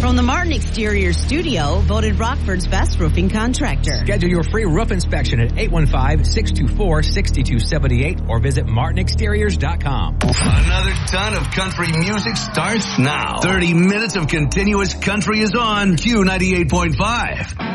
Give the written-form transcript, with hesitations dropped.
From the Martin Exterior Studio, voted Rockford's best roofing contractor. Schedule your free roof inspection at 815-624-6278 or visit martinexteriors.com. Another ton of country music starts now. 30 minutes of continuous country is on Q98.5.